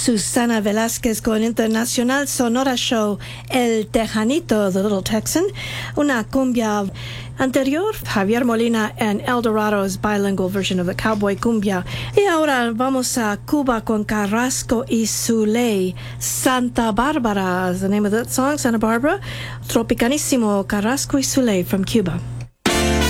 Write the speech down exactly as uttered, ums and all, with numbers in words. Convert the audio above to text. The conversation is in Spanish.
Susana Velázquez con Internacional Sonora Show, El Tejanito, The Little Texan, una cumbia anterior, Javier Molina and El Dorado's bilingual version of the Cowboy Cumbia. Y ahora vamos a Cuba con Carrasco y Zuley, Santa Bárbara, is the name of that song, Santa Barbara, Tropicanísimo, Carrasco y Zuley from Cuba.